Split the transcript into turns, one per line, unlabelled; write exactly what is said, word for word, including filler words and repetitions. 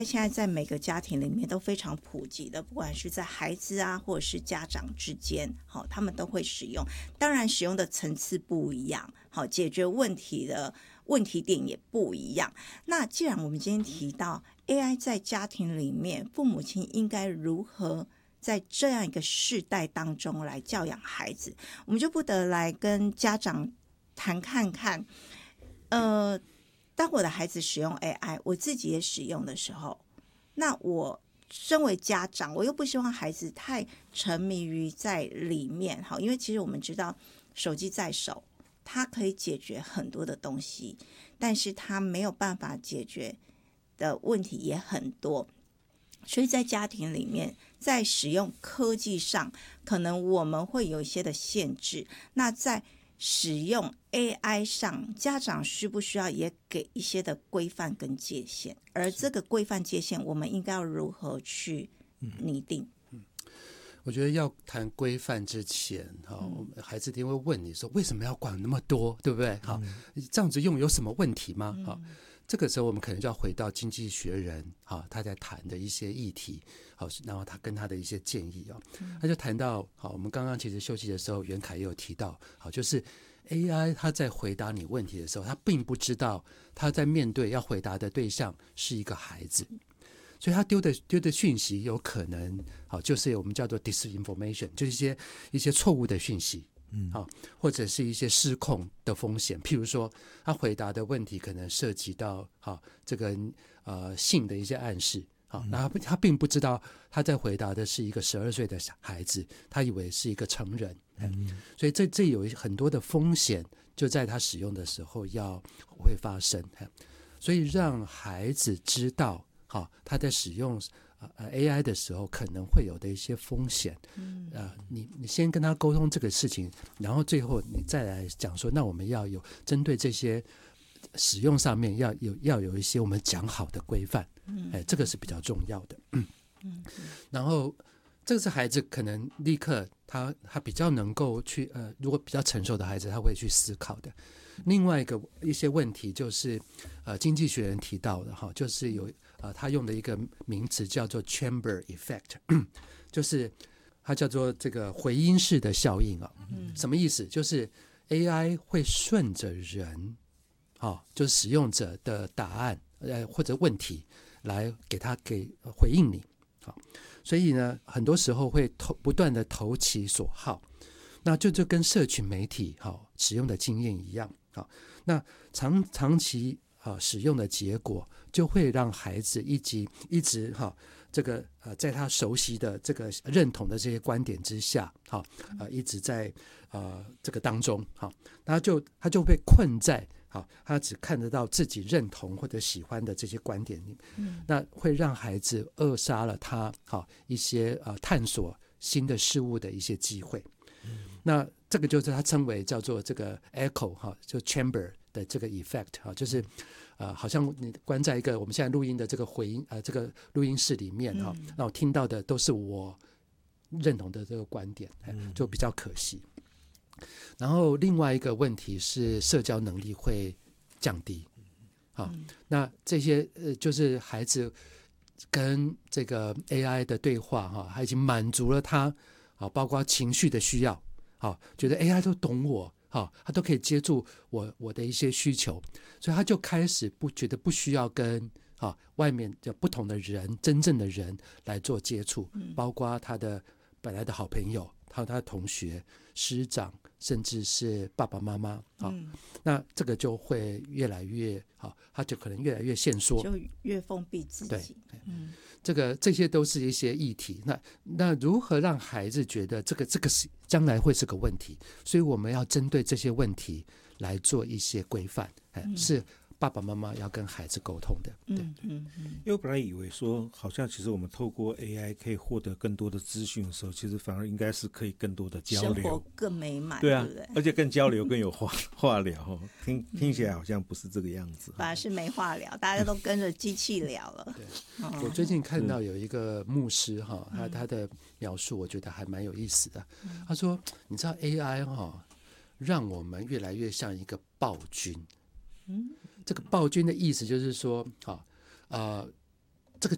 现在在每个家庭里面都非常普及的，不管是在孩子啊，或者是家长之间，好，他们都会使用。当然，使用的层次不一样，好，解决问题的问题点也不一样。那既然我们今天提到 A I 在家庭里面，父母亲应该如何在这样一个世代当中来教养孩子，我们就不得来跟家长谈看看，呃。当我的孩子使用 A I， 我自己也使用的时候，那我身为家长，我又不希望孩子太沉迷于在里面，好，因为其实我们知道手机在手，它可以解决很多的东西，但是它没有办法解决的问题也很多，所以在家庭里面，在使用科技上，可能我们会有一些的限制。那在使用 A I 上，家长需不需要也给一些的规范跟界限？而这个规范界限，我们应该要如何去拟定？
嗯嗯、我觉得要谈规范之前，嗯、孩子一定会问你说，为什么要管那么多，对不对？好、嗯，这样子用有什么问题吗？好、嗯，这个时候我们可能就要回到经济学人哈，他在谈的一些议题，好，然后他跟他的一些建议啊，他就谈到好，我们刚刚其实休息的时候，袁凯也有提到，好，就是 A I 他在回答你问题的时候，他并不知道他在面对要回答的对象是一个孩子，所以他丢的丢的讯息有可能好，就是我们叫做 disinformation， 就是一些一些错误的讯息。嗯，好，或者是一些失控的风险，譬如说，他回答的问题可能涉及到好这个呃性的一些暗示，好，然后他并不知道他在回答的是一个十二岁的孩子，他以为是一个成人，嗯，所以这这有很多的风险，就在他使用的时候要会发生，所以让孩子知道，好，他在使用。呃 A I 的时候可能会有的一些风险，嗯，呃，你你先跟他沟通这个事情，然后最后你再来讲说，那我们要有针对这些使用上面要有要有一些我们讲好的规范，嗯，哎，这个是比较重要的，嗯，嗯，然后这个是孩子可能立刻他他比较能够去呃，如果比较成熟的孩子他会去思考的。另外一个一些问题就是呃，经济学人提到的哈，就是有呃，他用的一个名词叫做 chamber effect， 就是它叫做这个回音式的效应啊，嗯，什么意思？就是 A I 会顺着人，啊，就是使用者的答案呃或者问题来给他给回应你，好，所以呢，很多时候会投不断的投其所好，那就就跟社群媒体好使用的经验一样，好，那长长期啊使用的结果。就会让孩子一直一直哈，这个呃，在他熟悉的这个认同的这些观点之下，哈，呃，一直在呃这个当中，哈，他就他就被困在，好，他只看得到自己认同或者喜欢的这些观点里，嗯，那会让孩子扼杀了他好一些呃探索新的事物的一些机会，嗯，那这个就是他称为叫做这个 echo 哈，就 chamber 的这个 effect 哈，就是。呃，好像你关在一个我们现在录音的这个回音呃这个录音室里面哈，那、嗯、我听到的都是我认同的这个观点，就比较可惜。然后另外一个问题是社交能力会降低，好，嗯、那这些呃就是孩子跟这个 A I 的对话哈，他已经满足了他啊，包括情绪的需要，好，觉得 A I 都懂我。好，他都可以接住我我的一些需求，所以他就开始不觉得不需要跟啊外面的不同的人、真正的人来做接触，嗯、包括他的本来的好朋友、他他的同学、师长，甚至是爸爸妈妈啊，嗯、那这个就会越来越好，他就可能越来越限缩，
就越封闭自己。
对，嗯。这个这些都是一些议题，那那如何让孩子觉得这个这个是将来会是个问题？所以我们要针对这些问题来做一些规范，嗯、是爸爸妈妈要跟孩子沟通的。对，
嗯嗯嗯。因为我本来以为说，好像其实我们透过 A I 可以获得更多的资讯的时候，其实反而应该是可以更多的交流，
生活更美满，
对啊，
对不对？
而且更交流、更有话话聊，听听起来好像不是这个样子，
反而是没话聊，大家都跟着机器聊了。
对，哦、我最近看到有一个牧师哈，他他的描述我觉得还蛮有意思的。嗯、他说：“你知道 A I 哈，让我们越来越像一个暴君。”嗯。这个暴君的意思就是说，啊，呃，